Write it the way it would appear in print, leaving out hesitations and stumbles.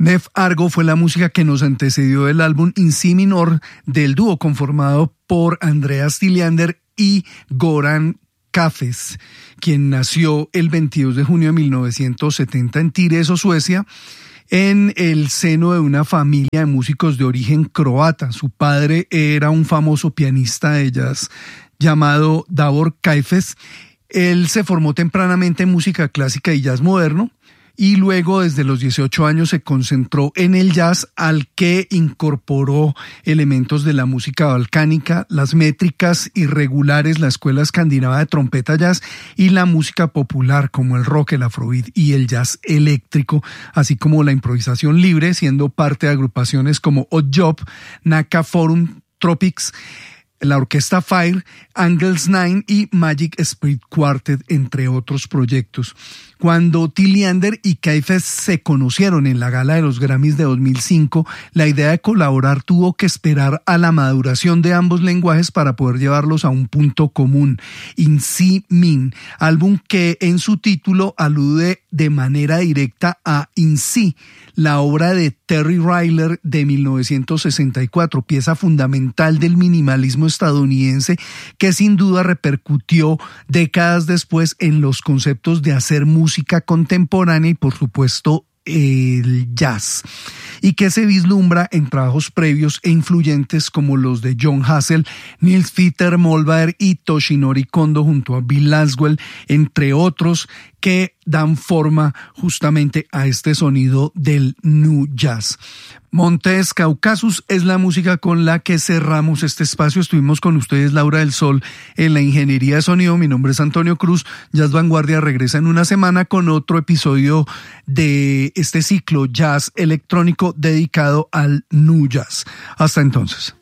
Nef Argo fue la música que nos antecedió del álbum In Si Minor del dúo conformado por Andreas Tilliander y Goran Cafes, quien nació el 22 de junio de 1970 en Tireso, Suecia, en el seno de una familia de músicos de origen croata. Su padre era un famoso pianista de jazz llamado Davor Cafes. Él se formó tempranamente en música clásica y jazz moderno y luego desde los 18 años se concentró en el jazz, al que incorporó elementos de la música balcánica, las métricas irregulares, la escuela escandinava de trompeta jazz y la música popular como el rock, el afrobeat y el jazz eléctrico, así como la improvisación libre, siendo parte de agrupaciones como Odd Job, Naka Forum, Tropics, la orquesta Fire, Angels 9 y Magic Spirit Quartet, entre otros proyectos. Cuando Tilliander y Cafes se conocieron en la gala de los Grammys de 2005, la idea de colaborar tuvo que esperar a la maduración de ambos lenguajes para poder llevarlos a un punto común. In Si Min, álbum que en su título alude de manera directa a In Si, la obra de Terry Riley de 1964, pieza fundamental del minimalismo estadounidense que sin duda repercutió décadas después en los conceptos de hacer música contemporánea y por supuesto el jazz, y que se vislumbra en trabajos previos e influyentes como los de Jon Hassell, Nils Peter Molbæk y Toshinori Kondo junto a Bill Laswell, entre otros, que dan forma justamente a este sonido del nu jazz. Montes Caucasus es la música con la que cerramos este espacio. Estuvimos con ustedes, Laura del Sol, en la ingeniería de sonido. Mi nombre es Antonio Cruz. Jazz Vanguardia regresa en una semana con otro episodio de este ciclo jazz electrónico dedicado al nu jazz. Hasta entonces.